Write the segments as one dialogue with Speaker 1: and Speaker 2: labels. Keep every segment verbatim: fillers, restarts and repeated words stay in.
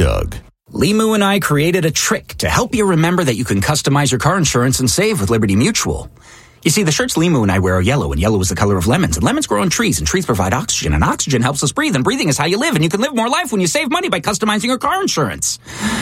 Speaker 1: Doug.
Speaker 2: Limu and I created a trick to help you remember that you can customize your car insurance and save with Liberty Mutual. You see, the shirts Limu and I wear are yellow, and yellow is the color of lemons, and lemons grow on trees, and trees provide oxygen, and oxygen helps us breathe, and breathing is how you live, and you can live more life when you save money by customizing your car insurance.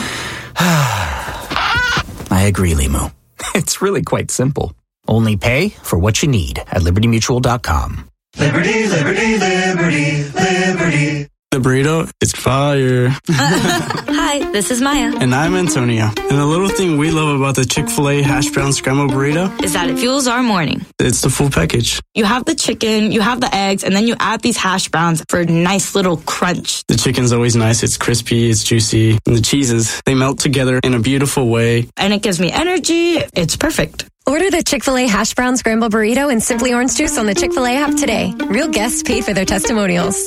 Speaker 2: I agree, Limu. It's really quite simple. Only pay for what you need at liberty mutual dot com.
Speaker 3: Liberty, liberty, liberty, liberty.
Speaker 4: The burrito is fire.
Speaker 5: Hi, this is Maya.
Speaker 4: And I'm Antonio. And the little thing we love about the Chick-fil-A hash brown scrambled burrito
Speaker 5: is that it fuels our morning.
Speaker 4: It's the full package.
Speaker 5: You have the chicken, you have the eggs, and then you add these hash browns for a nice little crunch.
Speaker 4: The chicken's always nice. It's crispy, it's juicy. And the cheeses, they melt together in a beautiful way.
Speaker 5: And it gives me energy. It's perfect.
Speaker 6: Order the Chick-fil-A hash brown scrambled burrito and Simply Orange Juice on the Chick-fil-A app today. Real guests paid for their testimonials.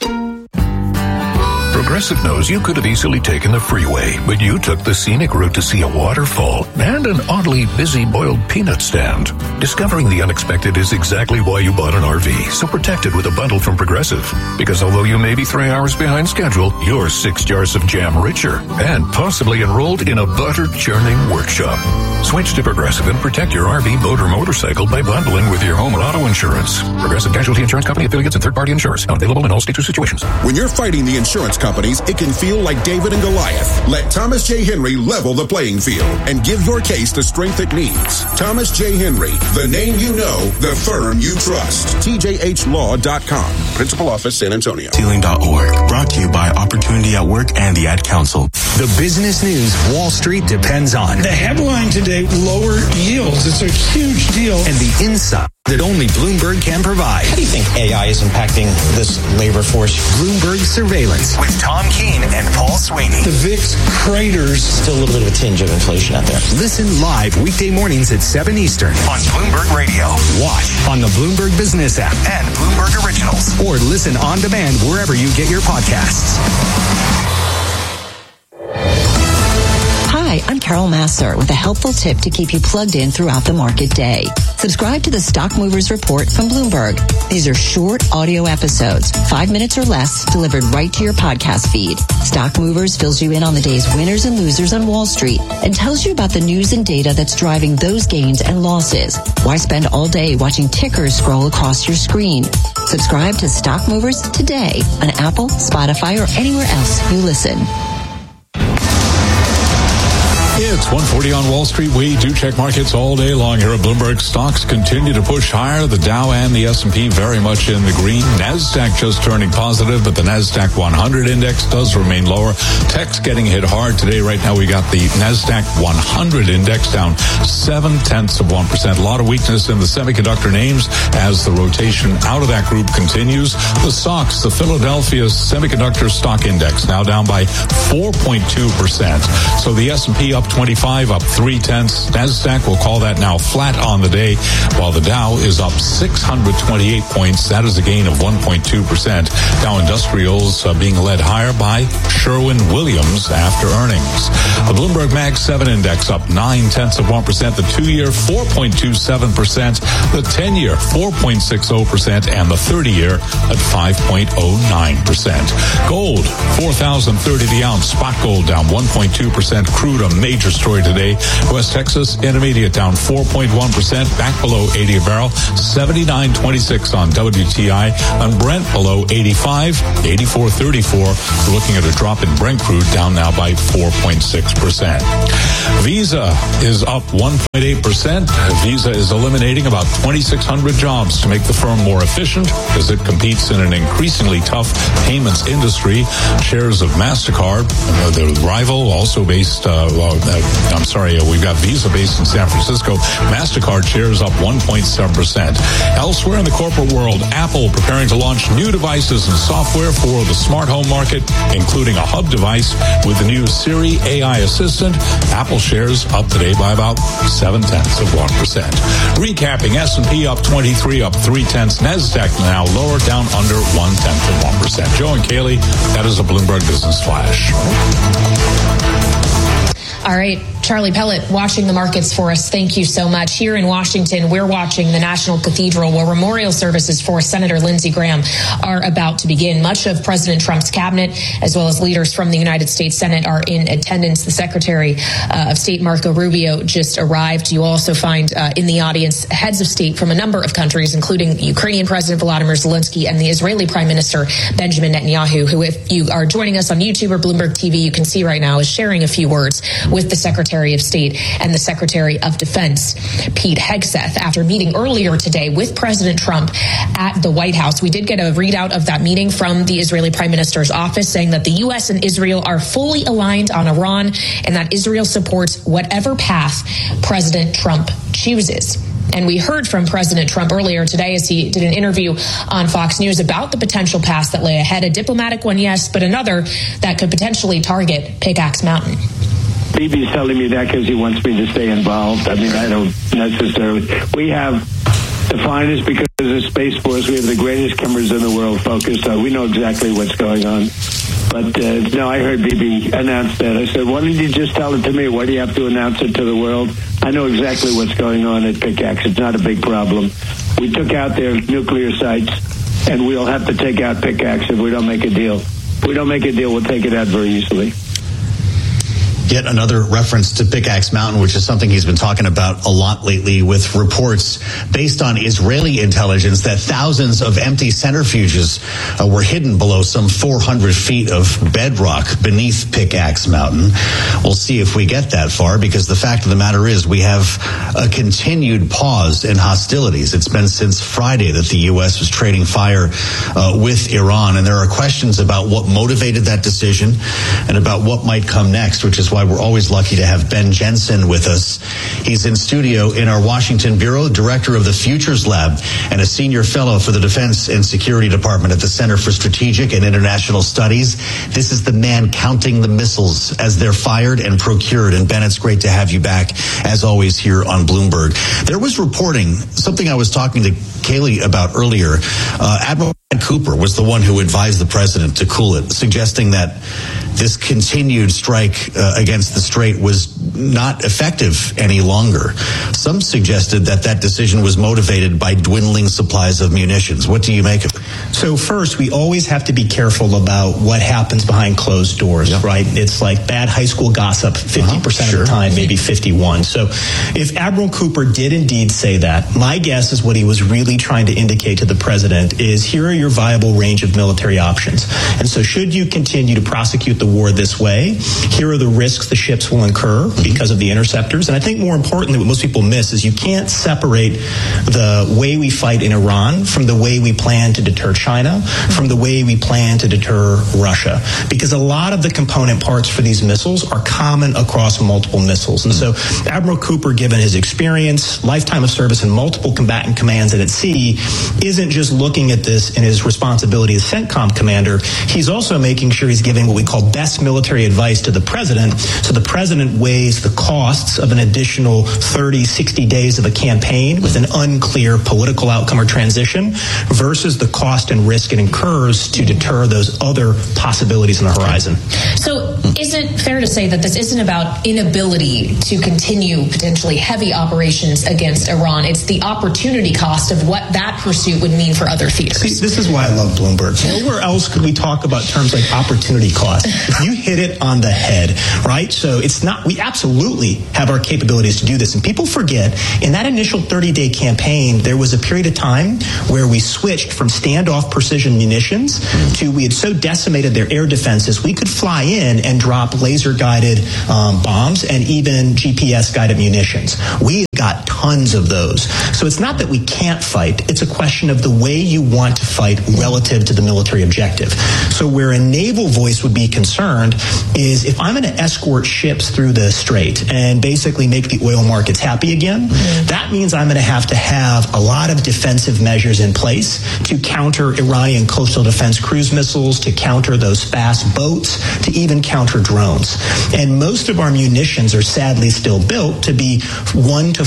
Speaker 1: Progressive knows you could have easily taken the freeway, but you took the scenic route to see a waterfall and an oddly busy boiled peanut stand. Discovering the unexpected is exactly why you bought an R V, so protect it with a bundle from Progressive. Because although you may be three hours behind schedule, you're six jars of jam richer and possibly enrolled in a butter churning workshop. Switch to Progressive and protect your R V, boat, or motorcycle by bundling with your home and auto insurance. Progressive Casualty Insurance Company, affiliates, and third-party insurers. Not available in all states or situations.
Speaker 7: When you're fighting the insurance companies, it can feel like David and Goliath. Let Thomas J. Henry level the playing field and give your case the strength it needs. Thomas J. Henry, the name you know, the firm you trust. T J H law dot com. Principal Office, San Antonio.
Speaker 8: Ceiling dot org. Brought to you by Opportunity at Work and the Ad Council.
Speaker 9: The business news Wall Street depends on.
Speaker 10: The headline today, lower yields. It's a huge deal.
Speaker 9: And the insight that only Bloomberg can provide.
Speaker 11: How do you think A I is impacting this labor force?
Speaker 9: Bloomberg Surveillance with Tom Keene and Paul Sweeney.
Speaker 10: The V I X craters.
Speaker 11: Still a little bit of a tinge of inflation out there.
Speaker 9: Listen live weekday mornings at seven Eastern on Bloomberg Radio. Watch on the Bloomberg Business app and Bloomberg Originals. Or listen on demand wherever you get your podcasts.
Speaker 12: Hi, I'm Carol Masser with a helpful tip to keep you plugged in throughout the market day. Subscribe to the Stock Movers Report from Bloomberg. These are short audio episodes, five minutes or less, delivered right to your podcast feed. Stock Movers fills you in on the day's winners and losers on Wall Street and tells you about the news and data that's driving those gains and losses. Why spend all day watching tickers scroll across your screen? Subscribe to Stock Movers today on Apple, Spotify, or anywhere else you listen.
Speaker 13: It's one forty on Wall Street. We do check markets all day long here at Bloomberg. Stocks continue to push higher. The Dow and the S and P very much in the green. NASDAQ just turning positive, but the NASDAQ one hundred index does remain lower. Tech's getting hit hard today. Right now we got the NASDAQ one hundred index down seven tenths of one percent. A lot of weakness in the semiconductor names as the rotation out of that group continues. The stocks, the Philadelphia Semiconductor Stock Index, now down by four point two percent. So the S and P up twenty-five, up three tenths. NASDAQ, we'll call that now flat on the day, while the Dow is up six hundred twenty-eight points. That is a gain of one point two percent. Dow Industrials uh, being led higher by Sherwin-Williams after earnings. The Bloomberg Mag seven Index up nine tenths of one percent. The two-year, four point two seven percent. The ten-year, four point six zero percent. And the thirty-year at five point zero nine percent. Gold, four thousand thirty the ounce. Spot gold down one point two percent. Crude, a major story today. West Texas Intermediate down four point one percent, back below eighty a barrel. seventy-nine twenty-six on W T I. On Brent below eighty-five, eighty-four thirty-four. We're looking at a drop in Brent crude down now by four point six percent. Visa is up one point eight percent. Visa is eliminating about twenty-six hundred jobs to make the firm more efficient as it competes in an increasingly tough payments industry. Shares of MasterCard, uh, the rival, also based, uh, uh, I'm sorry, uh, we've got Visa based in San Francisco. MasterCard shares up one point seven percent. Elsewhere in the corporate world, Apple preparing to launch new devices and software for the smart home market, including a hub device with the new Siri A I assistant. Apple shares up today by about seven tenths of one percent. Recapping, S and P up twenty-three, up three tenths. NASDAQ now lower, down under one tenth of one percent. Joe and Kaylee, that is a Bloomberg Business Flash.
Speaker 14: All right. Charlie Pellet watching the markets for us. Thank you so much. Here in Washington, we're watching the National Cathedral where memorial services for Senator Lindsey Graham are about to begin. Much of President Trump's cabinet, as well as leaders from the United States Senate, are in attendance. The Secretary uh, of State, Marco Rubio, just arrived. You also find uh, in the audience heads of state from a number of countries, including the Ukrainian President Volodymyr Zelensky and the Israeli Prime Minister Benjamin Netanyahu, who, if you are joining us on YouTube or Bloomberg T V, you can see right now is sharing a few words with the Secretary of State and the Secretary of Defense, Pete Hegseth, after meeting earlier today with President Trump at the White House. We did get a readout of that meeting from the Israeli Prime Minister's office, saying that the U S and Israel are fully aligned on Iran and that Israel supports whatever path President Trump chooses. And we heard from President Trump earlier today as he did an interview on Fox News about the potential path that lay ahead. A diplomatic one, yes, but another that could potentially target Pickaxe Mountain.
Speaker 15: Bibi's telling me that because he wants me to stay involved. I mean, I don't necessarily. We have the finest, because of the Space Force, we have the greatest cameras in the world focused on. We know exactly what's going on. But, uh, no, I heard Bibi announce that. I said, why didn't you just tell it to me? Why do you have to announce it to the world? I know exactly what's going on at Pickaxe. It's not a big problem. We took out their nuclear sites, and we'll have to take out Pickaxe if we don't make a deal. If we don't make a deal, we'll take it out very easily.
Speaker 16: Yet another reference to Pickaxe Mountain, which is something he's been talking about a lot lately, with reports based on Israeli intelligence that thousands of empty centrifuges uh, were hidden below some four hundred feet of bedrock beneath Pickaxe Mountain. We'll see if we get that far, because the fact of the matter is we have a continued pause in hostilities. It's been since Friday that the U S was trading fire uh, with Iran, and there are questions about what motivated that decision and about what might come next, which is why we're always lucky to have Ben Jensen with us. He's in studio in our Washington bureau, director of the Futures Lab and a senior fellow for the Defense and Security Department at the Center for Strategic and International Studies. This is the man counting the missiles as they're fired and procured. And Ben, it's great to have you back, as always, here on Bloomberg. There was reporting, something I was talking to Kaylee about earlier. Uh, Admiral Cooper was the one who advised the president to cool it, suggesting that this continued strike uh, against the Strait was not effective any longer. Some suggested that that decision was motivated by dwindling supplies of munitions. What do you make of it?
Speaker 17: So first, we always have to be careful about what happens behind closed doors, yep. right? It's like bad high school gossip fifty percent uh-huh, sure. of the time, maybe fifty-one. So if Admiral Cooper did indeed say that, my guess is what he was really trying to indicate to the president is, here are your viable range of military options. And so should you continue to prosecute the war this way, here are the risks the ships will incur mm-hmm. because of the interceptors. And I think more importantly, what most people miss is you can't separate the way we fight in Iran from the way we plan to deter China, from the way we plan to deter Russia. Because a lot of the component parts for these missiles are common across multiple missiles. And so Admiral Cooper, given his experience, lifetime of service in multiple combatant commands and at sea, isn't just looking at this in his responsibility as CENTCOM commander. He's also making sure he's giving what we call best military advice to the president, so the president weighs the costs of an additional thirty, sixty days of a campaign with an unclear political outcome or transition versus the cost and risk it incurs to deter those other possibilities on the horizon.
Speaker 14: So is it fair to say that this isn't about inability to continue potentially heavy operations against Iran? It's the opportunity cost of what that pursuit would mean for other theaters.
Speaker 17: See, this is why I love Bloomberg. Nowhere else could we talk about terms like opportunity cost. You hit it on the head, right? So it's not, we absolutely have our capabilities to do this. And people forget, in that initial thirty-day campaign, there was a period of time where we switched from standoff precision munitions to, we had so decimated their air defenses, we could fly in and drop laser-guided um, bombs and even G P S-guided munitions. We got tons of those. So it's not that we can't fight. It's a question of the way you want to fight relative to the military objective. So where a naval voice would be concerned is, if I'm going to escort ships through the Strait and basically make the oil markets happy again, mm-hmm. that means I'm going to have to have a lot of defensive measures in place to counter Iranian coastal defense cruise missiles, to counter those fast boats, to even counter drones. And most of our munitions are sadly still built to be one to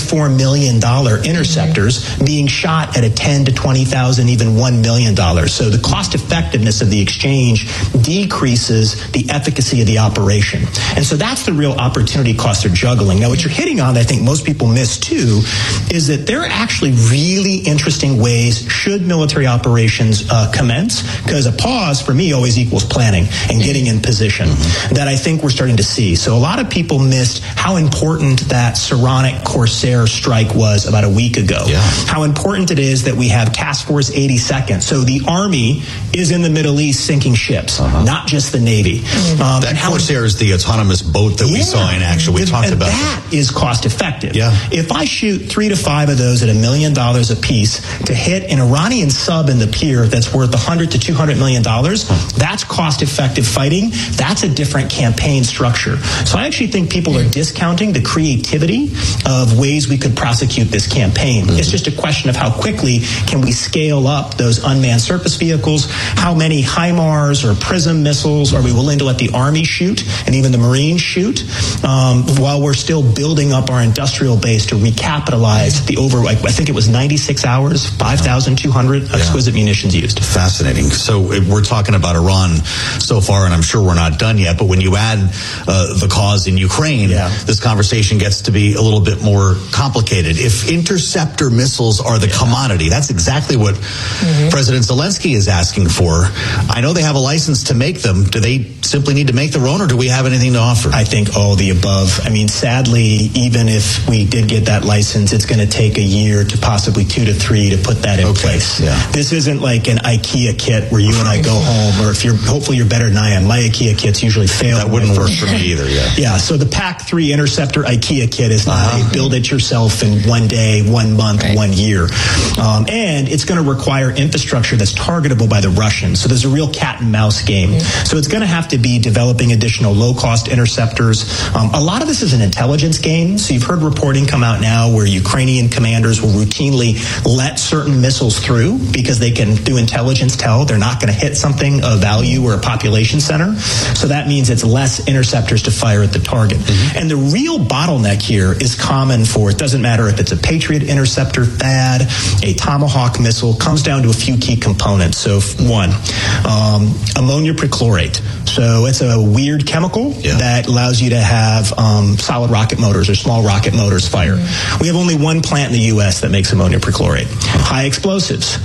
Speaker 17: four million dollars interceptors mm-hmm. being shot at a ten to twenty thousand, even one million dollars. So the cost effectiveness of the exchange decreases the efficacy of the operation. And so that's the real opportunity cost they're juggling. Now, what you're hitting on, I think most people miss too, is that there are actually really interesting ways, should military operations uh, commence, because a pause for me always equals planning and getting in position, mm-hmm. that I think we're starting to see. So a lot of people missed how important that Saronic Corsair strike was about a week ago. Yeah. How important it is that we have Task Force eighty-second. So the Army is in the Middle East sinking ships, uh-huh. not just the Navy.
Speaker 16: Mm-hmm. Um, that Corsair is the autonomous boat that yeah. we saw in action. We
Speaker 17: and,
Speaker 16: talked
Speaker 17: and
Speaker 16: about
Speaker 17: that. That is cost effective.
Speaker 16: Yeah.
Speaker 17: If I shoot three to five of those at a million dollars a piece to hit an Iranian sub in the pier that's worth one hundred to two hundred million dollars, that's cost effective fighting. That's a different campaign structure. So I actually think people are discounting the creativity of ways we could prosecute this campaign. Mm-hmm. It's just a question of how quickly can we scale up those unmanned surface vehicles, how many HIMARS or PRISM missiles are we willing to let the Army shoot and even the Marines shoot, um, while we're still building up our industrial base to recapitalize the over, like, I think it was ninety-six hours, five thousand two hundred yeah. exquisite munitions used.
Speaker 16: Fascinating. So we're talking about Iran so far, and I'm sure we're not done yet, but when you add uh, the cause in Ukraine, yeah. this conversation gets to be a little bit more complicated. If interceptor missiles are the yeah. commodity, that's exactly what mm-hmm. President Zelensky is asking for. I know they have a license to make them. Do they simply need to make their own, or do we have anything to offer?
Speaker 17: I think all the above. I mean, sadly, even if we did get that license, it's going to take a year to possibly two to three to put that in okay. place.
Speaker 16: Yeah.
Speaker 17: This isn't like an IKEA kit where you and I go home, or if you're, hopefully you're better than I am. My IKEA kits usually fail.
Speaker 16: That wouldn't work for me either, yeah.
Speaker 17: Yeah, so the P A C three Interceptor IKEA kit is not uh-huh. a build it yourself in one day, one month, right. one year. Um, and it's going to require infrastructure that's targetable by the Russians. So there's a real cat and mouse game. Mm-hmm. So it's going to have to be developing additional low-cost interceptors. Um, a lot of this is an intelligence game. So you've heard reporting come out now where Ukrainian commanders will routinely let certain missiles through because they can, through intelligence, tell they're not going to hit something of value or a population center. So that means it's less interceptors to fire at the target. Mm-hmm. And the real bottleneck here is common for, it doesn't matter if it's a Patriot interceptor, THAAD, a Tomahawk missile, comes down to a few key components. So one, um, ammonia perchlorate. So it's a weird chemical yeah. that allows you to have um, solid rocket motors or small rocket motors fire. Mm-hmm. We have only one plant in the U S that makes ammonia perchlorate. High explosives.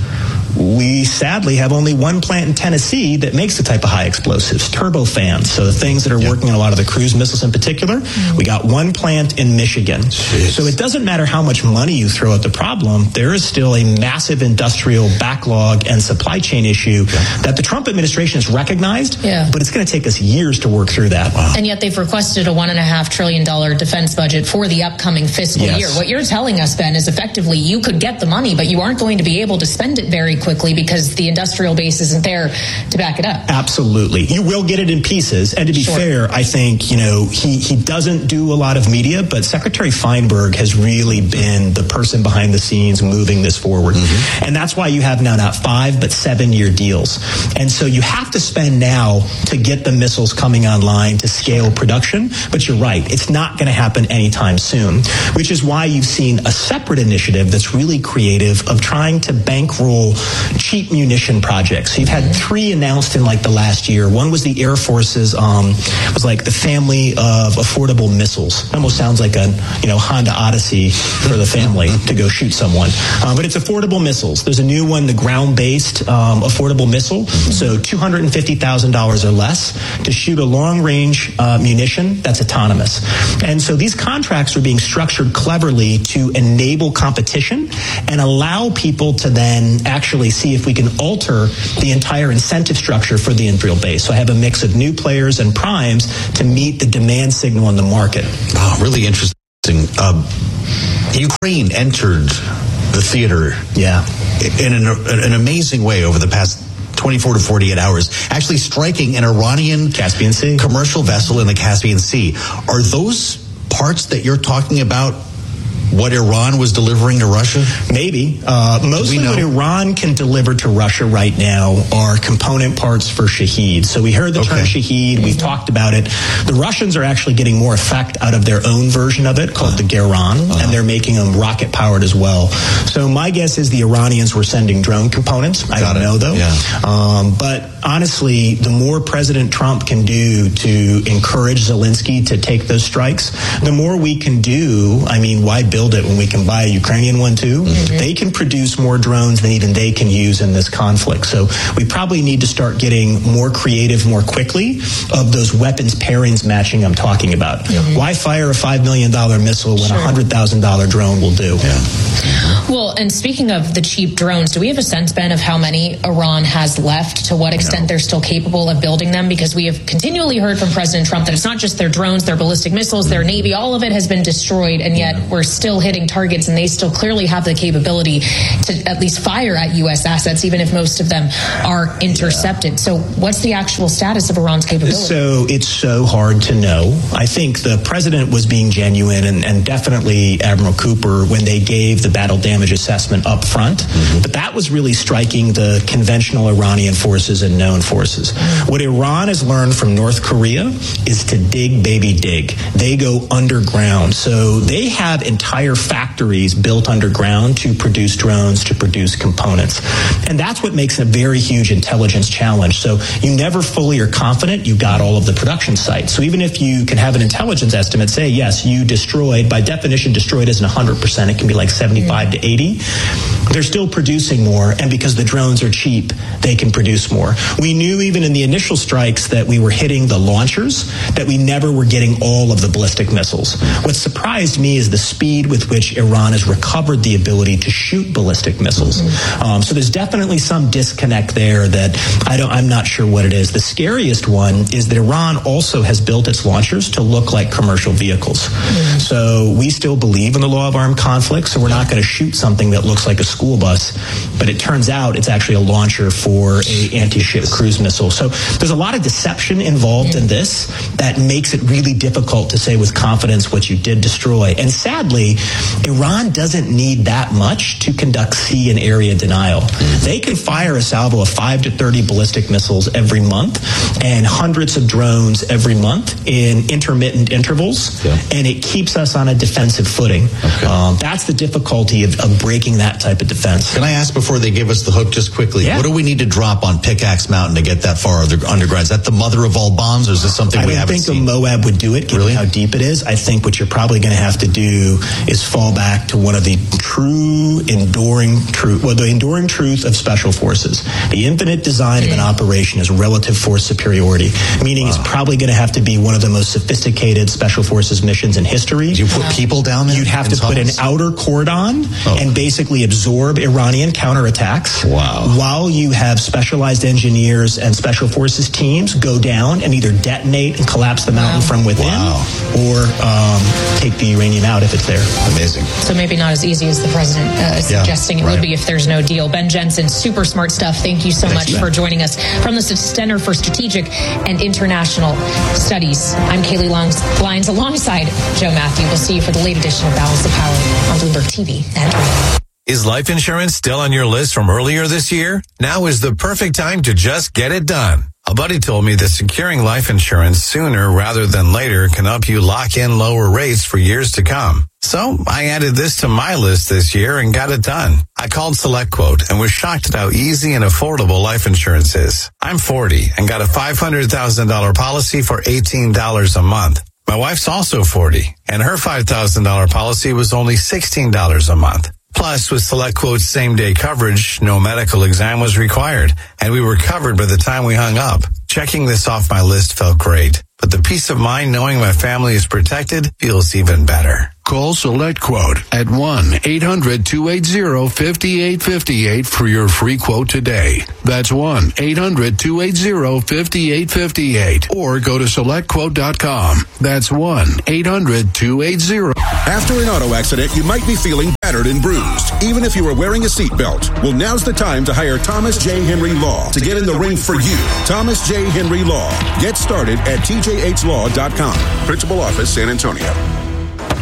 Speaker 17: We sadly have only one plant in Tennessee that makes the type of high explosives, turbofans. So the things that are yep. working on a lot of the cruise missiles in particular, mm-hmm. we got one plant in Michigan. Jeez. So it doesn't matter how much money you throw at the problem, there is still a massive industrial backlog and supply chain issue yeah. that the Trump administration has recognized, yeah. but it's going to take us years to work through that.
Speaker 14: Wow. And yet they've requested a one and a half trillion dollar defense budget for the upcoming fiscal yes. year. What you're telling us, Ben, is effectively you could get the money, but you aren't going to be able to spend it very quickly because the industrial base isn't there to back it up.
Speaker 17: Absolutely. You will get it in pieces. And to be sure. fair, I think, you know, he, he doesn't do a lot of media, but Secretary Feinberg has really been the person behind the scenes moving this forward. Mm-hmm. And that's why you have now not five, but seven year deals. And so you have to spend now to get the missiles coming online to scale production. But you're right. It's not going to happen anytime soon, which is why you've seen a separate initiative that's really creative of trying to bankroll cheap munition projects. So you've had three announced in like the last year. One was the Air Force's, um, was like the family of affordable missiles. It almost sounds like a, you know, Honda Odyssey for the family to go shoot someone. Um, but it's affordable missiles. There's a new one, the ground-based um, affordable missile. So two hundred fifty thousand dollars or less to shoot a long-range uh, munition that's autonomous. And so these contracts are being structured cleverly to enable competition and allow people to then actually see if we can alter the entire incentive structure for the Israel base. So I have a mix of new players and primes to meet the demand signal in the market.
Speaker 16: Wow, really interesting. Uh, Ukraine entered the theater yeah. in an, an amazing way over the past twenty-four to forty-eight hours, actually striking an Iranian
Speaker 17: Caspian Sea
Speaker 16: commercial vessel in the Caspian Sea. Are those parts that you're talking about what Iran was delivering to Russia?
Speaker 17: Maybe. Uh, mostly what Iran can deliver to Russia right now are component parts for Shahed. So we heard the okay. term Shahed. We've talked about it. The Russians are actually getting more effect out of their own version of it called uh, the Geran, uh, and they're making them rocket powered as well. So my guess is the Iranians were sending drone components. I don't it. know though.
Speaker 16: Yeah.
Speaker 17: Um, but honestly, the more President Trump can do to encourage Zelensky to take those strikes, the more we can do. I mean, why build it when we can buy a Ukrainian one too? Mm-hmm. They can produce more drones than even they can use in this conflict. So we probably need to start getting more creative more quickly of those weapons pairings matching I'm talking about. Mm-hmm. Why fire a five million dollars missile when a sure. one hundred thousand dollars drone will do?
Speaker 16: Yeah.
Speaker 14: Well, and speaking of the cheap drones, do we have a sense, Ben, of how many Iran has left, to what extent no. they're still capable of building them? Because we have continually heard from President Trump that it's not just their drones, their ballistic missiles, their Navy, all of it has been destroyed, and yet yeah. we're still hitting targets, and they still clearly have the capability to at least fire at U S assets, even if most of them are intercepted. Yeah. So what's the actual status of Iran's capability?
Speaker 17: So it's so hard to know. I think the president was being genuine, and, and definitely Admiral Cooper, when they gave the battle damage assessment up front. Mm-hmm. But that was really striking the conventional Iranian forces and known forces. Mm-hmm. What Iran has learned from North Korea is to dig, baby, dig. They go underground. So they have entire factories built underground to produce drones, to produce components. And that's what makes a very huge intelligence challenge. So you never fully are confident you got all of the production sites. So even if you can have an intelligence estimate, say, yes, you destroyed, by definition, destroyed isn't one hundred percent. It can be like seventy-five mm-hmm. to eighty. They're still producing more. And because the drones are cheap, they can produce more. We knew even in the initial strikes that we were hitting the launchers, that we never were getting all of the ballistic missiles. What surprised me is the speed with which Iran has recovered the ability to shoot ballistic missiles. Mm-hmm. Um, so there's definitely some disconnect there that I don't, I'm not sure what it is. The scariest one is that Iran also has built its launchers to look like commercial vehicles. Mm-hmm. So we still believe in the law of armed conflict, so we're not going to shoot something that looks like a school bus, but it turns out it's actually a launcher for a anti-ship cruise missile. So there's a lot of deception involved mm-hmm. in this that makes it really difficult to say with confidence what you did destroy. And sadly, Iran doesn't need that much to conduct sea and area denial. Mm-hmm. They can fire a salvo of five to thirty ballistic missiles every month and hundreds of drones every month in intermittent intervals, yeah. and it keeps us on a defensive footing. Okay. Um, that's the difficulty of, of breaking that type of defense.
Speaker 16: Can I ask before they give us the hook just quickly, yeah. what do we need to drop on Pickaxe Mountain to get that far underground? Is that the mother of all bombs, or is this something
Speaker 17: I
Speaker 16: we haven't seen?
Speaker 17: I don't think a Moab would do it, given really? how deep it is. I think what you're probably going to have to do is fall back to one of the true enduring truth, well, the enduring truth of special forces. The infinite design of an operation is relative force superiority, meaning wow. it's probably going to have to be one of the most sophisticated special forces missions in history.
Speaker 16: Do you put wow. people down there?
Speaker 17: You'd have to tunnels? put an outer cordon oh. and basically absorb Iranian counterattacks.
Speaker 16: Wow.
Speaker 17: While you have specialized engineers and special forces teams go down and either detonate and collapse the mountain wow. from within
Speaker 16: wow.
Speaker 17: or um, take the uranium out if it's there.
Speaker 16: Amazing.
Speaker 14: So maybe not as easy as the president uh, is yeah, suggesting it right. would be if there's no deal. Ben Jensen, super smart stuff. Thank you so Thanks, much man. for joining us from the Center for Strategic and International Studies. I'm Kaylee Lyons alongside Joe Matthew. We'll see you for the late edition of Balance of Power on Bloomberg T V and radio.
Speaker 18: Is life insurance still on your list from earlier this year? Now is the perfect time to just get it done. A buddy told me that securing life insurance sooner rather than later can help you lock in lower rates for years to come. So I added this to my list this year and got it done. I called SelectQuote and was shocked at how easy and affordable life insurance is. I'm forty and got a five hundred thousand dollars policy for eighteen dollars a month. My wife's also forty, and her five thousand dollars policy was only sixteen dollars a month. Plus, with SelectQuote's same-day coverage, no medical exam was required, and we were covered by the time we hung up. Checking this off my list felt great, but the peace of mind knowing my family is protected feels even better.
Speaker 19: Call SelectQuote at one eight hundred two eight zero five eight five eight for your free quote today. That's one eight hundred two eight zero five eight five eight. Or go to select quote dot com. That's one eight hundred two eight zero.
Speaker 7: After an auto accident, you might be feeling battered and bruised, even if you are wearing a seatbelt. Well, now's the time to hire Thomas J. Henry Law to get in the ring for you. Thomas J. Henry Law. Get started at T J H law dot com. Principal Office, San Antonio.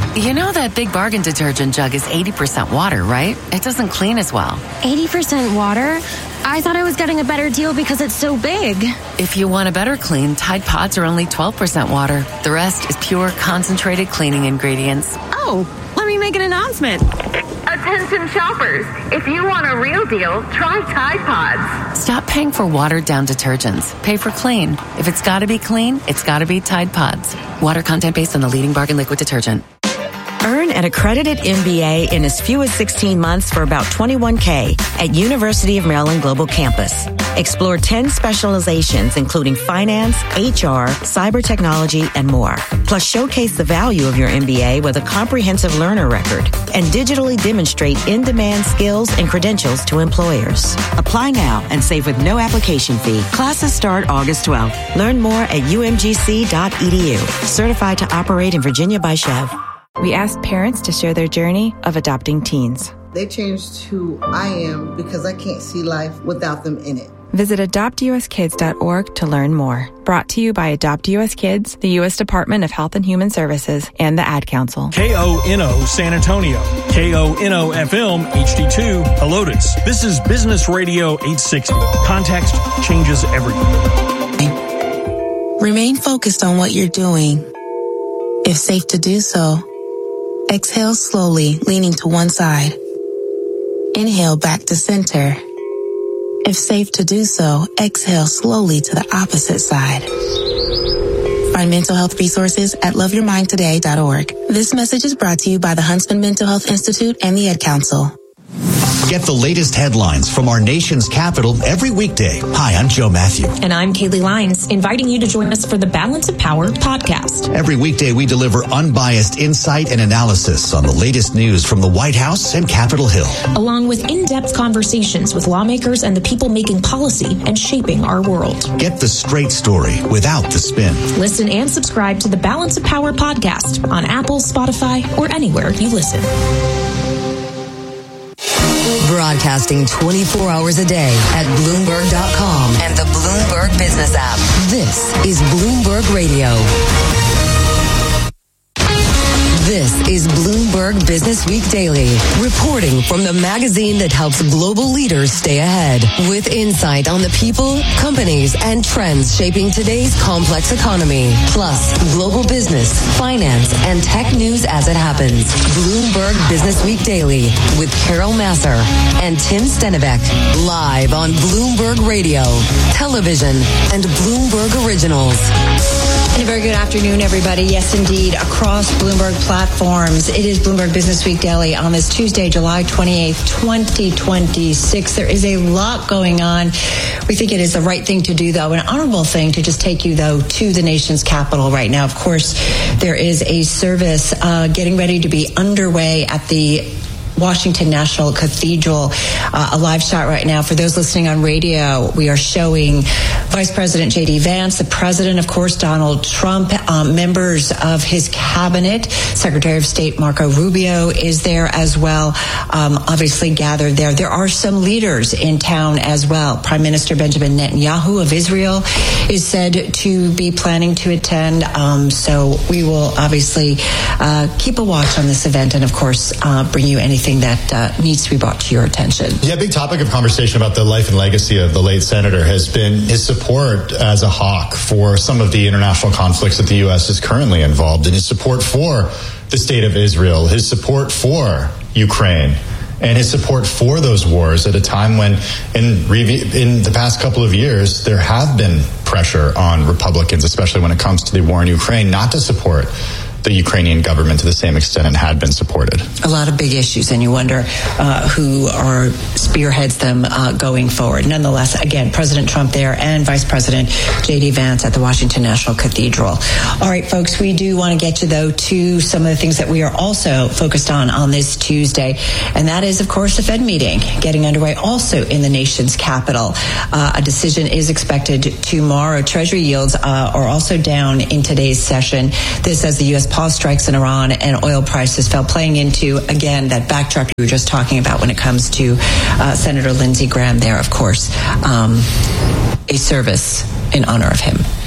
Speaker 20: You know that Big Bargain detergent jug is eighty percent water, right? It doesn't clean as well.
Speaker 21: eighty percent water? I thought I was getting a better deal because it's so big.
Speaker 20: If you want a better clean, Tide Pods are only twelve percent water. The rest is pure, concentrated cleaning ingredients.
Speaker 21: Oh, let me make an announcement.
Speaker 22: Attention shoppers, if you want a real deal, try Tide Pods.
Speaker 20: Stop paying for watered-down detergents. Pay for clean. If it's got to be clean, it's got to be Tide Pods. Water content based on the leading bargain liquid detergent.
Speaker 23: Earn an accredited M B A in as few as sixteen months for about twenty-one K at University of Maryland Global Campus. Explore ten specializations, including finance, H R, cyber technology, and more. Plus, showcase the value of your M B A with a comprehensive learner record and digitally demonstrate in-demand skills and credentials to employers. Apply now and save with no application fee. Classes start August twelfth. Learn more at U M G C dot E D U. Certified to operate in Virginia by Chev.
Speaker 24: We asked parents to share their journey of adopting teens.
Speaker 25: They changed who I am because I can't see life without them in it.
Speaker 24: Visit adopt u s kids dot org to learn more. Brought to you by Adopt U S Kids, the U S Department of Health and Human Services, and the Ad Council.
Speaker 26: K O N O San Antonio, K O N O F M H D two Helotes. This is Business Radio eight sixty. Context changes everything.
Speaker 27: Remain focused on what you're doing. If safe to do so, exhale slowly, leaning to one side. Inhale back to center. If safe to do so, exhale slowly to the opposite side. Find mental health resources at love your mind today dot org. This message is brought to you by the Huntsman Mental Health Institute and the Ad Council.
Speaker 16: Get the latest headlines from our nation's capital every weekday. Hi, I'm Joe Matthew.
Speaker 14: And I'm Kaylee Lyons, inviting you to join us for the Balance of Power podcast.
Speaker 16: Every weekday, we deliver unbiased insight and analysis on the latest news from the White House and Capitol Hill,
Speaker 14: along with in-depth conversations with lawmakers and the people making policy and shaping our world.
Speaker 16: Get the straight story without the spin.
Speaker 14: Listen and subscribe to the Balance of Power podcast on Apple, Spotify, or anywhere you listen.
Speaker 28: Broadcasting twenty-four hours a day at Bloomberg dot com and the Bloomberg Business app. This is Bloomberg Radio. This is Bloomberg Business Week Daily, reporting from the magazine that helps global leaders stay ahead, with insight on the people, companies, and trends shaping today's complex economy, plus global business, finance, and tech news as it happens. Bloomberg Business Week Daily with Carol Massar and Tim Stenivek, live on Bloomberg Radio, television, and Bloomberg Originals.
Speaker 29: And a very good afternoon, everybody. Yes, indeed, across Bloomberg platforms, it is Bloomberg Business Week Daily on this Tuesday, July twenty-eighth, twenty twenty-six. There is a lot going on. We think it is the right thing to do, though, an honorable thing to just take you, though, to the nation's capital right now. Of course, there is a service uh, getting ready to be underway at the Washington National Cathedral. Uh, a live shot right now. For those listening on radio, we are showing Vice President J D Vance, the President, of course, Donald Trump, um, members of his cabinet, Secretary of State Marco Rubio is there as well, um, obviously gathered there. There are some leaders in town as well. Prime Minister Benjamin Netanyahu of Israel is said to be planning to attend. Um, so we will obviously uh, keep a watch on this event and, of course, uh, bring you anything that uh, needs to be brought to your attention.
Speaker 30: Yeah, big topic of conversation about the life and legacy of the late senator has been his support as a hawk for some of the international conflicts that the U S is currently involved in, his support for the state of Israel, his support for Ukraine, and his support for those wars at a time when in, in the past couple of years, there have been pressure on Republicans, especially when it comes to the war in Ukraine, not to support the Ukrainian government to the same extent it had been supported.
Speaker 29: A lot of big issues, and you wonder uh, who are spearheads them uh, going forward. Nonetheless, again, President Trump there and Vice President J D Vance at the Washington National Cathedral. All right, folks, we do want to get you, though, to some of the things that we are also focused on on this Tuesday, and that is, of course, the Fed meeting getting underway also in the nation's capital. Uh, a decision is expected tomorrow. Treasury yields uh, are also down in today's session. This as the U S pause strikes in Iran and oil prices fell, playing into, again, that backdrop you were just talking about when it comes to uh, Senator Lindsey Graham there, of course, um, a service in honor of him.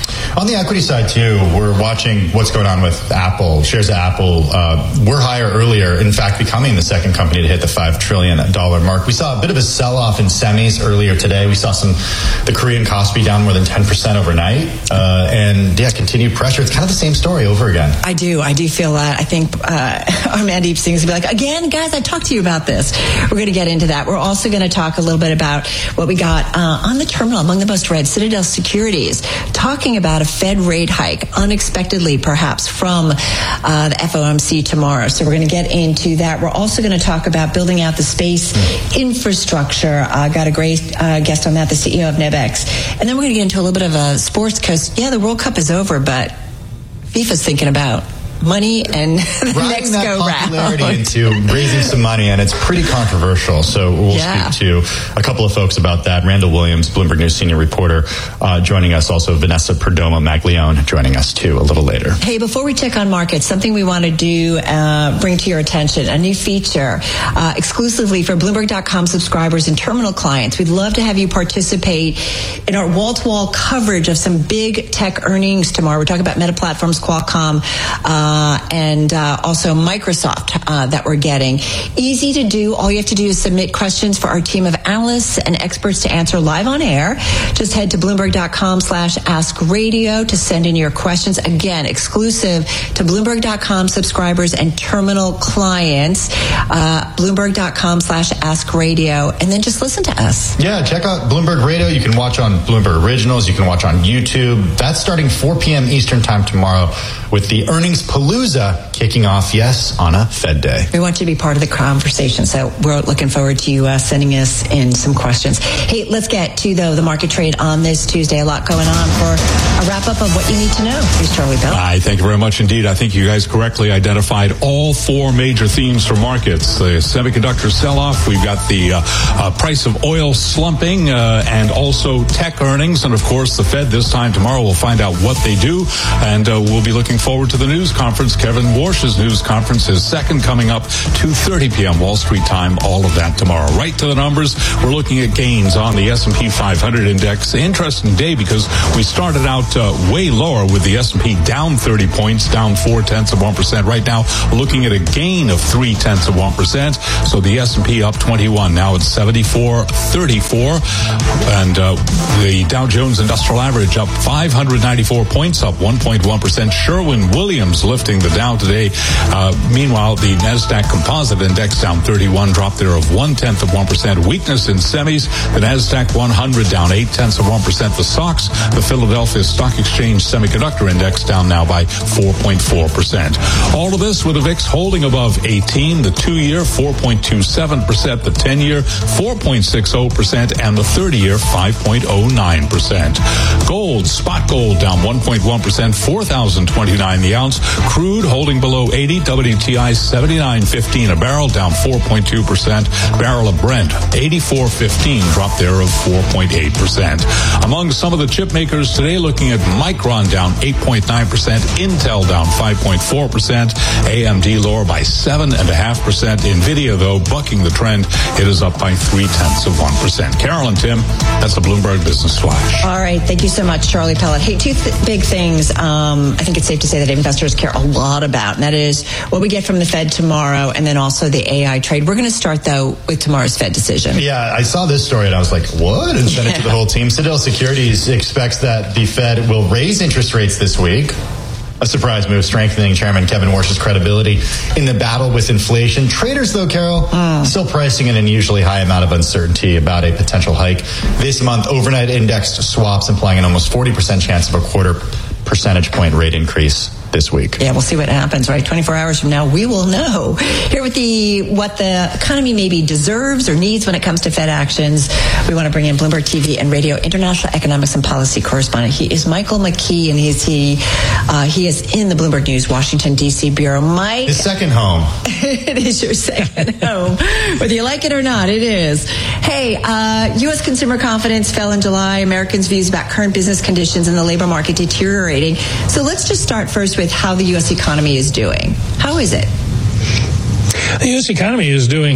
Speaker 30: On the equity side, too, we're watching what's going on with Apple. Shares of Apple uh, were higher earlier, in fact, becoming the second company to hit the five trillion dollars mark. We saw a bit of a sell-off in semis earlier today. We saw some the Korean Kospi down more than ten percent overnight. Uh, and, yeah, continued pressure. It's kind of the same story over again.
Speaker 29: I do. I do feel that. I think uh, our Mandeep Singh's going to be like, again, guys, I talked to you about this. We're going to get into that. We're also going to talk a little bit about what we got uh, on the terminal among the most read, Citadel Securities, talking about a Fed rate hike, unexpectedly perhaps, from uh, the F O M C tomorrow. So we're going to get into that. We're also going to talk about building out the space infrastructure. I uh, got a great uh, guest on that, the C E O of NebEx. And then we're going to get into a little bit of a sports, because, yeah, the World Cup is over, but FIFA's thinking about money and the
Speaker 30: Riding
Speaker 29: next
Speaker 30: that
Speaker 29: go
Speaker 30: popularity
Speaker 29: round
Speaker 30: into raising some money, and it's pretty controversial. So we'll
Speaker 29: Yeah.
Speaker 30: speak to a couple of folks about that. Randall Williams, Bloomberg News senior reporter, uh, joining us. Also, Vanessa Perdomo Maglione joining us too a little later.
Speaker 29: Hey, before we check on markets, something we want to do, uh, bring to your attention, a new feature uh, exclusively for Bloomberg dot com subscribers and terminal clients. We'd love to have you participate in our wall-to-wall coverage of some big tech earnings tomorrow. We're talking about Meta Platforms, Qualcomm, uh, and uh, also Microsoft uh, that we're getting. Easy to do. All you have to do is submit questions for our team of analysts and experts to answer live on air. Just head to Bloomberg dot com slash ask radio to send in your questions. Again, exclusive to Bloomberg dot com subscribers and terminal clients. Uh, Bloomberg dot com slash ask radio. And then just listen to us.
Speaker 30: Yeah, check out Bloomberg Radio. You can watch on Bloomberg Originals. You can watch on YouTube. That's starting four p.m. Eastern time tomorrow with the earnings Palooza kicking off, yes, on a Fed day.
Speaker 29: We want you to be part of the conversation, so we're looking forward to you uh, sending us in some questions. Hey, let's get to, though, the market trade on this Tuesday. A lot going on for a wrap-up of what you need to know. Here's Charlie Bell.
Speaker 13: I thank you very much indeed. I think you guys correctly identified all four major themes for markets. The semiconductor sell-off, we've got the uh, uh, price of oil slumping, uh, and also tech earnings. And, of course, the Fed this time tomorrow. We'll find out what they do, and uh, we'll be looking forward to the news conference. Kevin Warsh's news conference is second, coming up two thirty p.m. Wall Street time. All of that tomorrow. Right to the numbers. We're looking at gains on the S and P five hundred index. Interesting day because we started out uh, way lower with the S and P down thirty points, down four tenths of one percent. Right now, we're looking at a gain of three tenths of one percent. So the S and P up twenty-one. Now it's seventy-four thirty-four, and uh, the Dow Jones Industrial Average up five hundred ninety-four points, up one point one percent. Sherwin-Williams lifting the Dow today. Uh, meanwhile, the NASDAQ Composite Index down thirty-one, drop there of one tenth of one percent. Weakness in semis. The NASDAQ one hundred down eight tenths of one percent. The S O X, the Philadelphia Stock Exchange Semiconductor Index, down now by four point four percent. All of this with the V I X holding above eighteen. The two-year four point two seven percent. The ten-year four point six zero percent, and the thirty-year five point zero nine percent. Gold, spot gold down one point one percent, four thousand twenty-nine the ounce. Crude holding below eighty. W T I seventy-nine fifteen a barrel, down four point two percent. Barrel of Brent eighty-four fifteen, drop there of four point eight percent. Among some of the chip makers today, looking at Micron down eight point nine percent, Intel down five point four percent, A M D lower by seven point five percent. Nvidia, though, bucking the trend. It is up by three tenths of one percent. Carol and Tim, that's the Bloomberg Business Flash.
Speaker 29: All right. Thank you so much, Charlie Pellet. Hey, two th- big things um, I think it's safe to say that investors care a lot about, and that is what we get from the Fed tomorrow and then also the A I trade. We're going to start, though, with tomorrow's Fed decision.
Speaker 30: Yeah, I saw this story and I was like, what? And sent it to the whole team. Citadel Securities expects that the Fed will raise interest rates this week. A surprise move, strengthening Chairman Kevin Warsh's credibility in the battle with inflation. Traders, though, Carol, mm. still pricing an unusually high amount of uncertainty about a potential hike. This month, overnight indexed swaps implying an almost forty percent chance of a quarter percentage point rate increase this week.
Speaker 29: Yeah, we'll see what happens, right? twenty-four hours from now, we will know. Here with the what the economy maybe deserves or needs when it comes to Fed actions, we want to bring in Bloomberg T V and Radio international economics and policy correspondent. He is Michael McKee, and he's he uh, he is in the Bloomberg News Washington D C bureau. Mike,
Speaker 30: his second home.
Speaker 29: It is your second home, whether you like it or not. It is. Hey, uh, U S consumer confidence fell in July. Americans' views about current business conditions and the labor market deteriorating. So let's just start first with with how the U S economy is doing. How is it?
Speaker 1: The U S economy is doing quite well.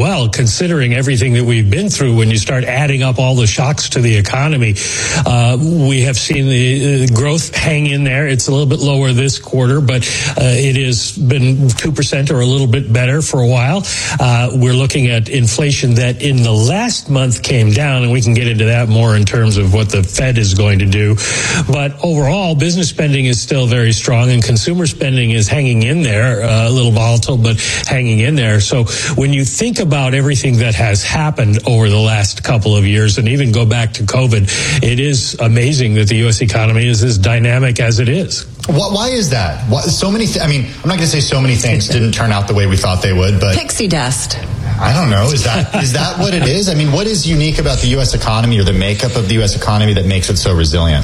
Speaker 1: well, considering everything that we've been through. When you start adding up all the shocks to the economy, uh, we have seen the uh, growth hang in there. It's a little bit lower this quarter, but uh, it has been two percent or a little bit better for a while. Uh, we're looking at inflation that in the last month came down, and we can get into that more in terms of what the Fed is going to do. But overall, business spending is still very strong, and consumer spending is hanging in there, uh, a little volatile, but hanging in there. So when you think about everything that has happened over the last couple of years, and even go back to COVID, it is amazing that the U S economy is as dynamic as it is.
Speaker 30: Why is that? Why, so many, th- I mean, I'm not going to say so many things didn't turn out the way we thought they would, but...
Speaker 29: Pixie dust.
Speaker 30: I don't know. Is that is that what it is? I mean, what is unique about the U S economy or the makeup of the U S economy that makes it so resilient?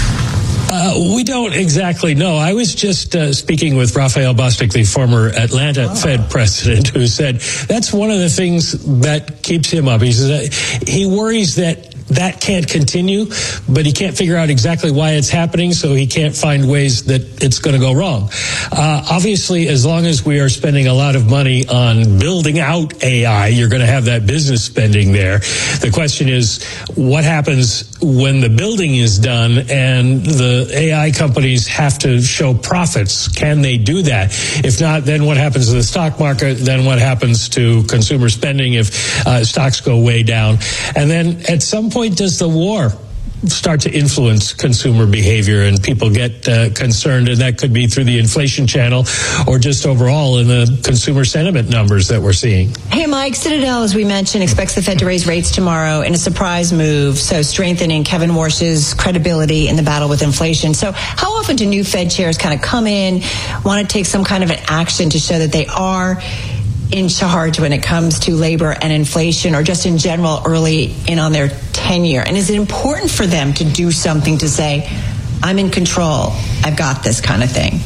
Speaker 1: Uh, we don't exactly know. I was just uh, speaking with Raphael Bostic, the former Atlanta oh. Fed president, who said that's one of the things that keeps him up. He says uh, he worries that that can't continue, but he can't figure out exactly why it's happening, so he can't find ways that it's going to go wrong. Uh, obviously, as long as we are spending a lot of money on building out A I, you're going to have that business spending there. The question is, what happens when the building is done and the A I companies have to show profits? Can they do that? If not, then what happens to the stock market? Then what happens to consumer spending if uh, stocks go way down? And then at some point, does the war start to influence consumer behavior and people get uh, concerned? And that could be through the inflation channel or just overall in the consumer sentiment numbers that we're seeing.
Speaker 29: Hey, Mike, Citadel, as we mentioned, expects the Fed to raise rates tomorrow in a surprise move, so strengthening Kevin Warsh's credibility in the battle with inflation. So how often do new Fed chairs kind of come in, want to take some kind of an action to show that they are in charge when it comes to labor and inflation, or just in general early in on their tenure? And is it important for them to do something to say, I'm in control, I've got this kind of thing?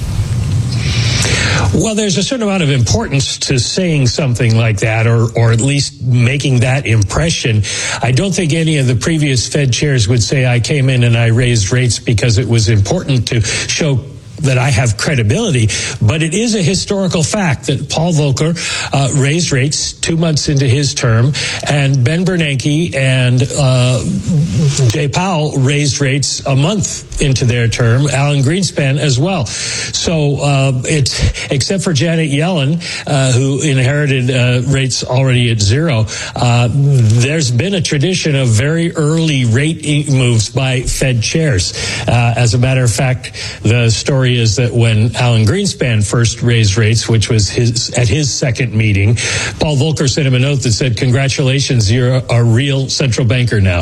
Speaker 1: Well, there's a certain amount of importance to saying something like that, or or at least making that impression. I don't think any of the previous Fed chairs would say, I came in and I raised rates because it was important to show that I have credibility, but it is a historical fact that Paul Volcker uh, raised rates two months into his term, and Ben Bernanke and uh, Jay Powell raised rates a month into their term, Alan Greenspan as well. So uh, it's, except for Janet Yellen, uh, who inherited uh, rates already at zero, uh, there's been a tradition of very early rate moves by Fed chairs. Uh, as a matter of fact, the story is that when Alan Greenspan first raised rates, which was his at his second meeting, Paul Volcker sent him a note that said, congratulations, you're a, a real central banker now.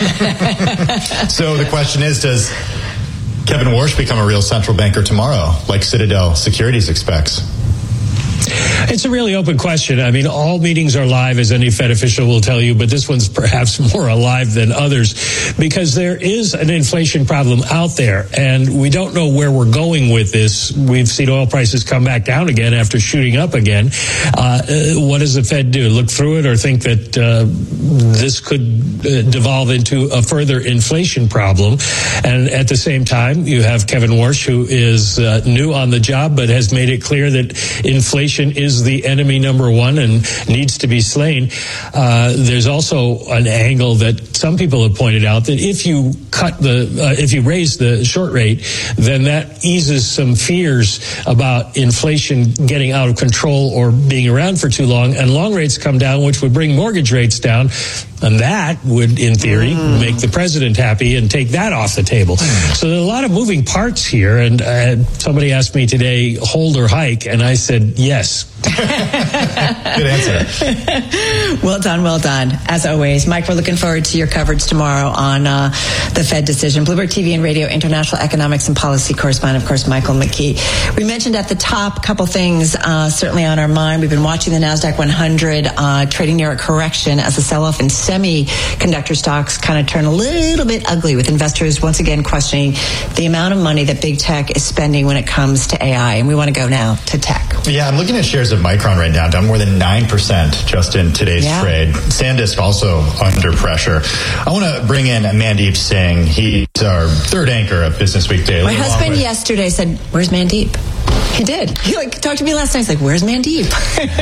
Speaker 30: So the question is, does Kevin Warsh become a real central banker tomorrow, like Citadel Securities expects?
Speaker 1: It's a really open question. I mean, all meetings are live, as any Fed official will tell you, but this one's perhaps more alive than others because there is an inflation problem out there, and we don't know where we're going with this. We've seen oil prices come back down again after shooting up again. Uh, what does the Fed do? Look through it or think that uh, this could uh, devolve into a further inflation problem? And at the same time, you have Kevin Warsh, who is uh, new on the job, but has made it clear that inflation is the enemy number one and needs to be slain. Uh, there's also an angle that some people have pointed out that if you cut the, uh, if you raise the short rate, then that eases some fears about inflation getting out of control or being around for too long, and long rates come down, which would bring mortgage rates down. And that would, in theory, mm. make the president happy and take that off the table. So there are a lot of moving parts here. And uh, somebody asked me today, hold or hike? And I said, yes.
Speaker 30: Good answer.
Speaker 29: Well done, well done. As always, Mike, we're looking forward to your coverage tomorrow on uh, the Fed decision. Bloomberg T V and Radio International Economics and Policy Correspondent, of course, Michael McKee. We mentioned at the top a couple things uh, certainly on our mind. We've been watching the NASDAQ one hundred uh, trading near a correction as the sell-off in semiconductor stocks kind of turn a little bit ugly, with investors once again questioning the amount of money that big tech is spending when it comes to A I. And we want to go now to tech.
Speaker 30: Yeah, I'm looking at shares of Micron right now, down more than nine percent just in today's yeah. trade. SanDisk also under pressure. I want to bring in Mandeep Singh. He's our third anchor of Business Week Daily.
Speaker 29: My husband with- yesterday said, where's Mandeep? He did. He like talked to me last night. He's like, "Where's Mandeep?"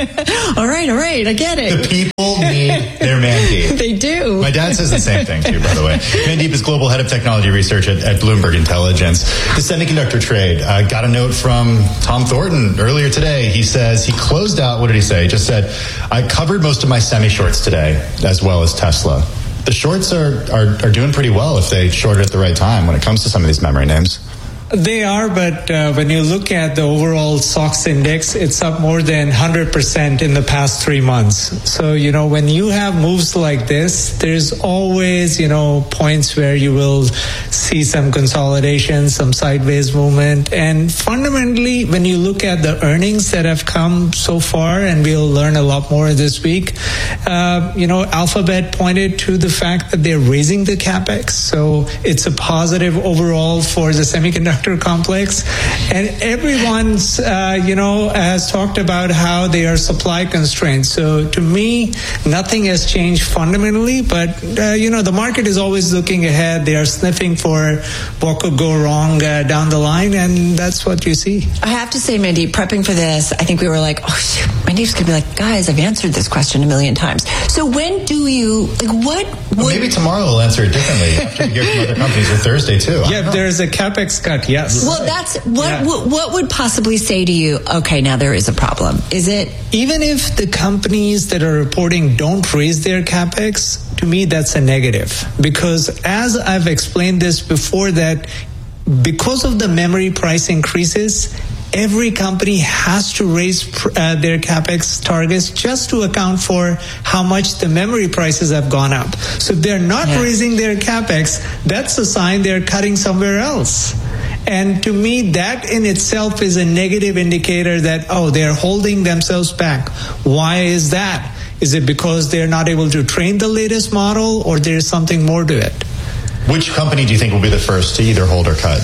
Speaker 29: all right, all right, I get it.
Speaker 30: The people need their Mandeep.
Speaker 29: They do.
Speaker 30: My dad says the same thing too, by the way. Mandeep is global head of technology research at, at Bloomberg Intelligence. The semiconductor trade. I uh, got a note from Tom Thornton earlier today. He says he closed out. What did he say? He just said, "I covered most of my semi shorts today, as well as Tesla." The shorts are, are are doing pretty well if they short it at the right time when it comes to some of these memory names.
Speaker 2: They are, but uh, when you look at the overall S O X index, it's up more than one hundred percent in the past three months. So, you know, when you have moves like this, there's always, you know, points where you will see some consolidation, some sideways movement. And fundamentally, when you look at the earnings that have come so far, and we'll learn a lot more this week, uh, you know, Alphabet pointed to the fact that they're raising the CapEx. So it's a positive overall for the semiconductor complex, and everyone's uh, you know has talked about how they are supply constrained. So to me, nothing has changed fundamentally, but uh, you know the market is always looking ahead. They are sniffing for what could go wrong uh, down the line, and that's what you see.
Speaker 29: I have to say, Mandeep, prepping for this, I think we were like, oh shoot, Mandeep's gonna be like, guys, I've answered this question a million times. So when do you like what
Speaker 30: well,
Speaker 29: would...
Speaker 30: maybe tomorrow we'll answer it differently after we hear from other companies, or Thursday too.
Speaker 2: Yeah, there's a CapEx cut. Yes.
Speaker 29: Well, that's what,
Speaker 2: yeah.
Speaker 29: what what would possibly say to you, okay, now there is a problem. Is it?
Speaker 2: Even if the companies that are reporting don't raise their CapEx, to me that's a negative. Because as I've explained this before, that because of the memory price increases, every company has to raise uh, their CapEx targets just to account for how much the memory prices have gone up. So if they're not yeah. raising their CapEx, that's a sign they're cutting somewhere else. And to me, that in itself is a negative indicator that, oh, they're holding themselves back. Why is that? Is it because they're not able to train the latest model, or there's something more to it?
Speaker 30: Which company do you think will be the first to either hold or cut?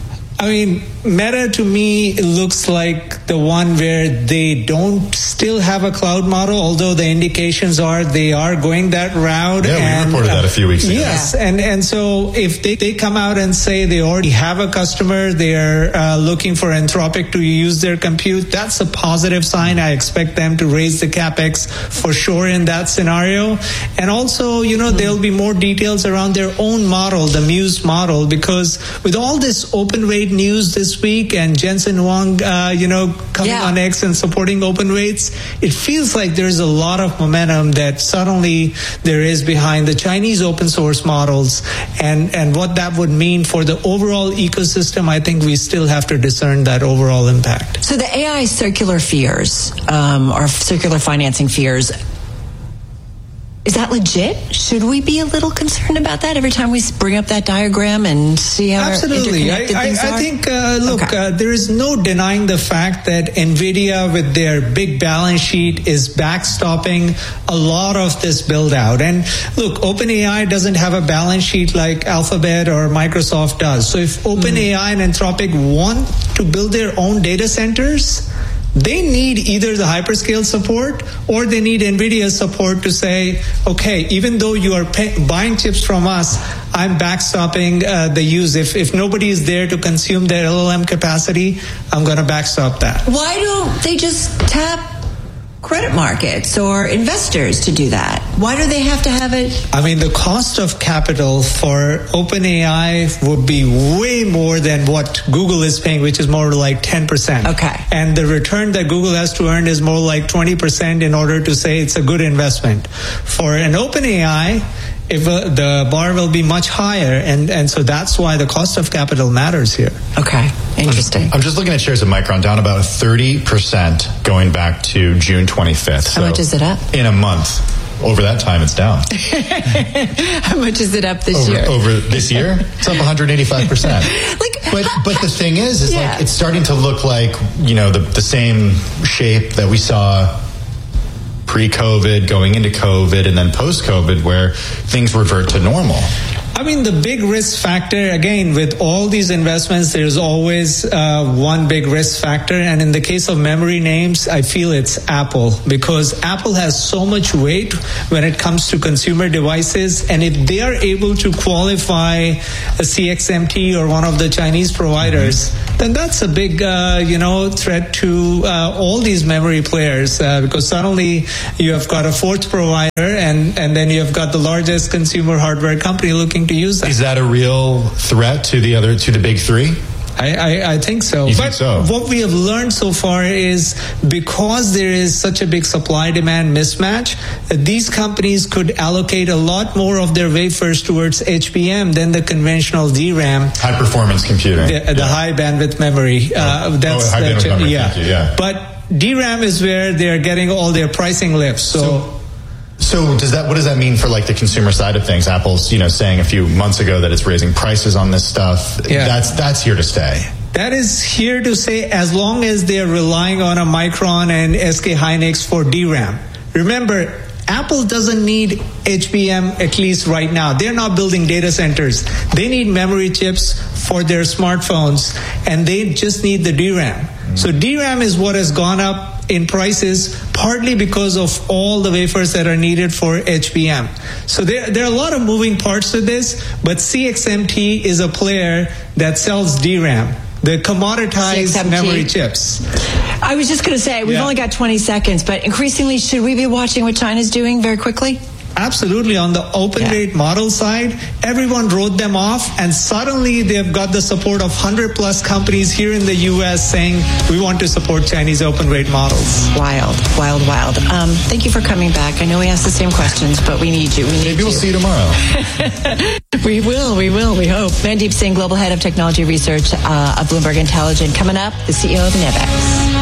Speaker 2: I mean, Meta to me looks like the one where they don't still have a cloud model, although the indications are they are going that route.
Speaker 30: Yeah,
Speaker 2: and,
Speaker 30: we reported uh, that a few weeks ago.
Speaker 2: Yes, and, and so if they, they come out and say they already have a customer, they're uh, looking for Anthropic to use their compute, that's a positive sign. I expect them to raise the CapEx for sure in that scenario. And also, you know, there'll be more details around their own model, the Muse model, because with all this open rate news this week and Jensen Huang, uh, you know, coming yeah. on X and supporting open rates, it feels like there's a lot of momentum that suddenly there is behind the Chinese open source models, and, and what that would mean for the overall ecosystem. I think we still have to discern that overall impact.
Speaker 29: So the A I circular fears, um, or circular financing fears, is that legit? Should we be a little concerned about that every time we bring up that diagram and see how
Speaker 2: Absolutely.
Speaker 29: interconnected
Speaker 2: I,
Speaker 29: things
Speaker 2: I,
Speaker 29: are?
Speaker 2: I think, uh, look,
Speaker 29: okay.
Speaker 2: uh, there is no denying the fact that NVIDIA, with their big balance sheet, is backstopping a lot of this build out. And look, OpenAI doesn't have a balance sheet like Alphabet or Microsoft does. So if OpenAI mm. and Anthropic want to build their own data centers, they need either the hyperscale support or they need NVIDIA's support to say, okay, even though you are pay- buying chips from us, I'm backstopping uh, the use. If if nobody is there to consume their L L M capacity, I'm going to backstop that.
Speaker 29: Why don't they just tap credit markets or investors to do that? Why do they have to have it?
Speaker 2: I mean, the cost of capital for OpenAI would be way more than what Google is paying, which is more like ten percent.
Speaker 29: Okay.
Speaker 2: And the return that Google has to earn is more like twenty percent in order to say it's a good investment. For an OpenAI, if uh, the bar will be much higher, and, and so that's why the cost of capital matters here.
Speaker 29: Okay, interesting.
Speaker 30: I'm, I'm just looking at shares of Micron, down about thirty percent going back to June twenty-fifth.
Speaker 29: How
Speaker 30: so
Speaker 29: much is it up?
Speaker 30: In a month. Over that time, it's down.
Speaker 29: How much is it up this
Speaker 30: over,
Speaker 29: year?
Speaker 30: Over this year, it's up one hundred eighty-five percent.
Speaker 29: Like,
Speaker 30: but but the thing is, is
Speaker 29: yeah.
Speaker 30: like it's starting to look like, you know, the the same shape that we saw pre-COVID, going into COVID, and then post-COVID, where things revert to normal.
Speaker 2: I mean, the big risk factor, again, with all these investments, there's always uh, one big risk factor. And in the case of memory names, I feel it's Apple, because Apple has so much weight when it comes to consumer devices. And if they are able to qualify a C X M T or one of the Chinese providers, mm-hmm. then that's a big, uh, you know, threat to uh, all these memory players uh, because suddenly you have got a fourth provider and, and then you have got the largest consumer hardware company looking to use that.
Speaker 30: Is that a real threat to the other, to the big three?
Speaker 2: I, I, I think so.
Speaker 30: You
Speaker 2: but
Speaker 30: think so?
Speaker 2: What we have learned so far is because there is such a big supply-demand mismatch, uh, these companies could allocate a lot more of their wafers towards H B M than the conventional D RAM.
Speaker 30: High-performance computing.
Speaker 2: The, the
Speaker 30: yeah.
Speaker 2: high-bandwidth memory. Uh,
Speaker 30: oh,
Speaker 2: that's
Speaker 30: oh, high-bandwidth
Speaker 2: the,
Speaker 30: memory.
Speaker 2: Yeah.
Speaker 30: Thank you, yeah.
Speaker 2: But D RAM is where they're getting all their pricing lifts. So.
Speaker 30: so So does that, what does that mean for like the consumer side of things? Apple's, you know, saying a few months ago that it's raising prices on this stuff.
Speaker 2: Yeah.
Speaker 30: That's, that's here to stay.
Speaker 2: That is here to say as long as they're relying on a Micron and S K Hynix for D RAM. Remember, Apple doesn't need H B M at least right now. They're not building data centers. They need memory chips for their smartphones and they just need the D RAM. Mm-hmm. So D RAM is what has gone up in prices partly because of all the wafers that are needed for H B M. So there, there are a lot of moving parts to this, but C X M T is a player that sells D RAM. The commoditized
Speaker 29: C X M T
Speaker 2: memory chips.
Speaker 29: I was just going to say, we've
Speaker 2: Yeah.
Speaker 29: only got twenty seconds, but increasingly, should we be watching what China's doing very quickly?
Speaker 2: Absolutely. On the open
Speaker 29: Yeah.
Speaker 2: rate model side, everyone wrote them off, and suddenly they've got the support of one hundred plus companies here in the U S saying we want to support Chinese open rate models.
Speaker 29: Wild, wild, wild. Um, thank you for coming back. I know we asked the same questions, but we need you. We need
Speaker 30: Maybe
Speaker 29: you.
Speaker 30: we'll see you tomorrow.
Speaker 29: We will, we will, we hope. Mandeep Singh, Global Head of Technology Research uh, of Bloomberg Intelligence. Coming up, the C E O of Nevex.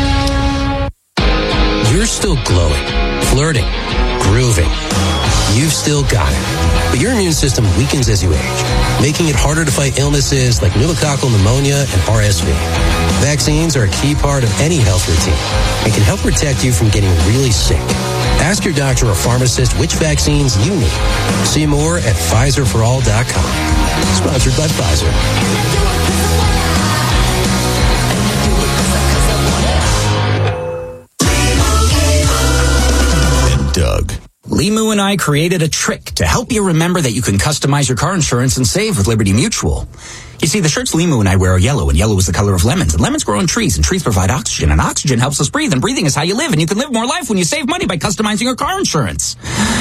Speaker 3: You're still glowing, flirting, grooving. You've still got it. But your immune system weakens as you age, making it harder to fight illnesses like pneumococcal pneumonia and R S V. Vaccines are a key part of any health routine and can help protect you from getting really sick. Ask your doctor or pharmacist which vaccines you need. See more at Pfizer for all dot com. Sponsored by Pfizer.
Speaker 4: Doug. Limu and I created a trick to help you remember that you can customize your car insurance and save with Liberty Mutual. You see, the shirts Limu and I wear are yellow, and yellow is the color of lemons. And lemons grow on trees, and trees provide oxygen, and oxygen helps us breathe, and breathing is how you live, and you can live more life when you save money by customizing your car insurance.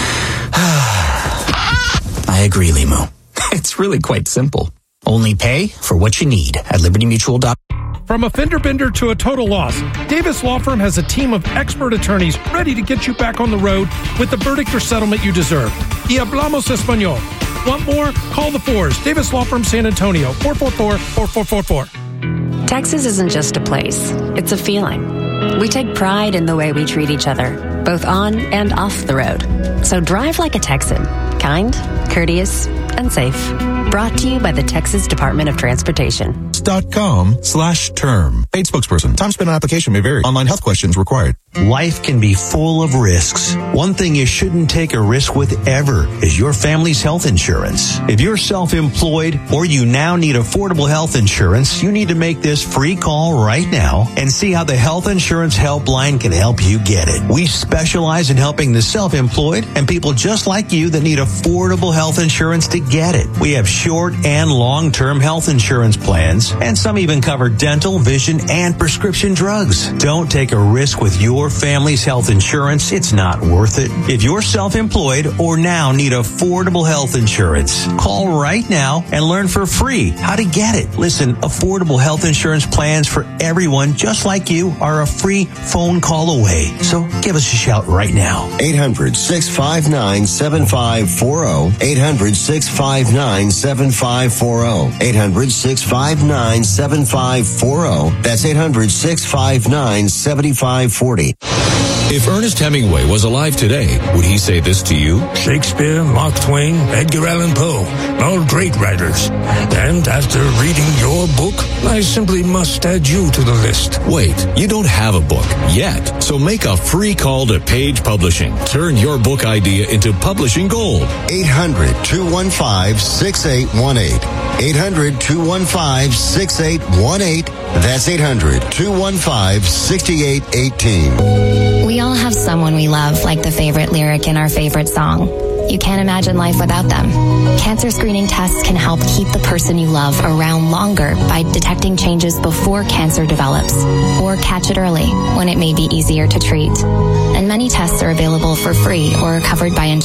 Speaker 4: I agree, Limu. It's really quite simple. Only pay for what you need at liberty mutual dot com.
Speaker 5: From a fender bender to a total loss, Davis Law Firm has a team of expert attorneys ready to get you back on the road with the verdict or settlement you deserve. Y hablamos español. Want more? Call the fours. Davis Law Firm San Antonio, four four four, four four four four.
Speaker 6: Texas isn't just a place, it's a feeling. We take pride in the way we treat each other, both on and off the road. So drive like a Texan, kind, courteous, and safe. Brought to you by the Texas Department of Transportation.
Speaker 8: Dot com slash term. Paid spokesperson. Time spent on application may vary. Online health questions required.
Speaker 9: Life can be full of risks. One thing you shouldn't take a risk with ever is your family's health insurance. If you're self-employed or you now need affordable health insurance, you need to make this free call right now and see how the Health Insurance Helpline can help you get it. We specialize in helping the self-employed and people just like you that need affordable health insurance to get it. We have short and long-term health insurance plans, and some even cover dental, vision, and prescription drugs. Don't take a risk with your family's health insurance. It's not worth it. If you're self-employed or now need affordable health insurance, call right now and learn for free how to get it. Listen, affordable health insurance plans for everyone just like you are a free phone call away. So give us a shout right now.
Speaker 10: eight hundred, six five nine, seven five four zero. eight hundred, six five nine, seven five four zero. eight hundred, six five nine, seven five four zero. That's eight hundred, six five nine, seven five four zero.
Speaker 11: If Ernest Hemingway was alive today, would he say this to you?
Speaker 12: Shakespeare, Mark Twain, Edgar Allan Poe, all great writers. And after reading your book, I simply must add you to the list.
Speaker 11: Wait, you don't have a book yet, so make a free call to Page Publishing. Turn your book idea into publishing gold.
Speaker 10: eight hundred, two one five, six eight one eight. eight hundred, two one five, six eight one eight. That's eight hundred, two one five, six eight one eight.
Speaker 21: We all have someone we love, like the favorite lyric in our favorite song. You can't imagine life without them. Cancer screening tests can help keep the person you love around longer by detecting changes before cancer develops, or catch it early when it may be easier to treat. And many tests are available for free or are covered by insurance.